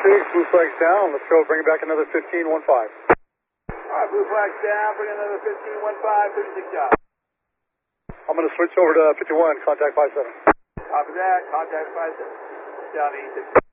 blue flag's down. Let's go. Bring it back another 15-15. All right, blue flag's down. Bring another 15-15, 36 shots. I'm going to switch over to 51. Contact 57. Copy that. Contact 57. Down 86.